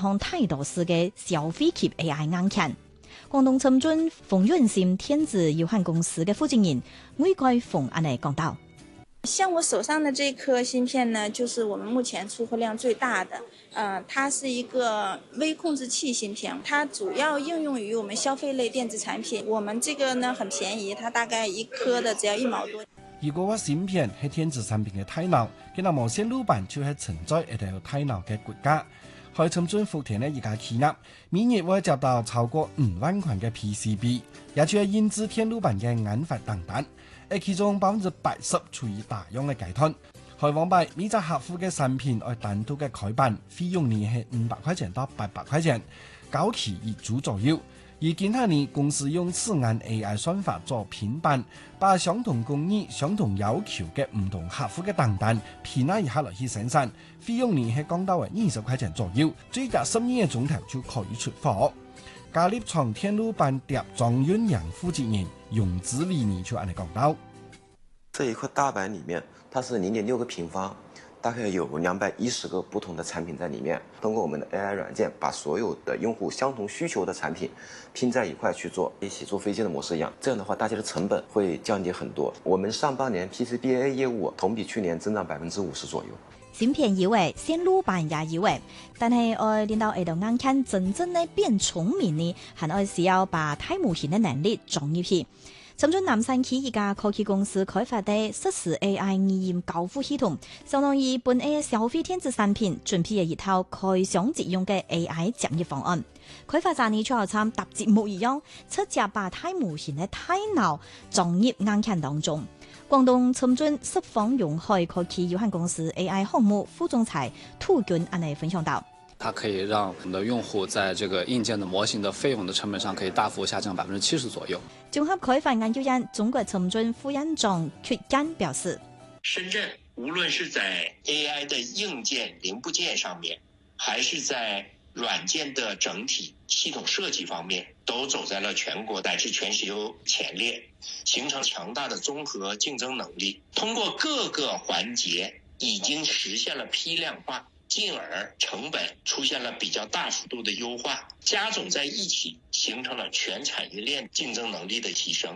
項太多式嘅消費級 AI 硬件。廣東深圳豐潤線電子有限公司嘅負責人魏蓋峰安尼講到。 像我手上的這顆芯片呢，就是我們目前出貨量最大的。它是一個微控制器芯片，它主要應用於我們消費類電子產品。我們這個呢很便宜，它大概一顆的只要1毛多。 如果話芯片係電子產品嘅大腦，佢那無線路板就係存在一條大腦嘅國家。喺深圳福田呢，而家企業每日會接到超過5萬塊嘅 PCB， 也就係印製電路板嘅研發訂單。其中80%處於大量嘅階段。喺往擺每隻客戶嘅產品按單獨嘅開辦，費用呢係500塊錢到800塊錢，高期以主左右。而近下年公司用此按 AI 算法做拼版，把相同工藝、相同要求嘅唔同客戶嘅訂單編納一下來去生產，費用呢係降到20塊錢左右，最佳12個鐘頭就可以出貨。嘉立廠電路板疊裝醞釀負責人用子理你就按你講到， 這一塊大板裡面，它是0.6個平方，大概有210個不同的產品在裡面。通過我們的 AI 軟件，把所有的用戶相同需求的產品拼在一塊去做，一起坐飛機的模式一樣。這樣的話，大家的成本會降低很多。我們上半年 PCBA 業務同比去年增長50%左右。 芯片有誒，線路板也有誒，但係我練到度硬件真正咧變聰明呢，還係需要把大模型嘅能力裝入去。深圳南山區一家科技公司開發的實時 AI 語音交互系統，相當於本 A 消費電子產品準備一套開箱即用嘅 AI 講義方案。開發者呢就好似搭節目一樣，直接把大模型嘅大腦裝入硬件當中。廣東深圳十方用海科技有限公司 AI 項目副總裁涂軍安尼分享到， 它可以讓我們的用戶在這個硬件的模型的費用的成本上可以大幅下降70%左右。 綜合開發研究院中國深圳副院長闕堅表示， 深圳無論是在 AI 的硬件零部件上面，還是在軟件的整體系統設計方面，都走在了全國乃至全球前列，形成強大的綜合競爭能力。通過各個環節已經實現了批量化，進而成本出現了比較大幅度的優化，加總在一起，形成了全產業鏈競爭能力的提升。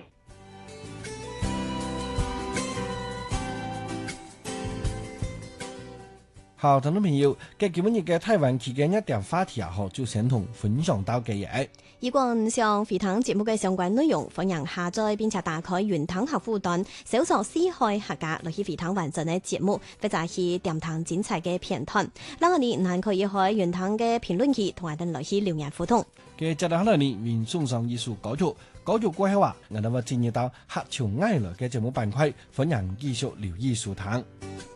好，聽眾朋友，今日嘅台灣期間一點話題後就先同分享到嘅嘢。 如果唔想回聽節目嘅相關內容，歡迎下載並且打開雲端客戶端，搜索四海客家來去回聽完整嘅節目，或者係點聽精彩嘅片段。嗱，我哋還可以喺雲端嘅評論區同我哋來去留言互動。嘅接下來呢，運送上藝術歌曲過後啊，我哋會進入到客家愛樂嘅節目板塊，歡迎繼續留意收聽。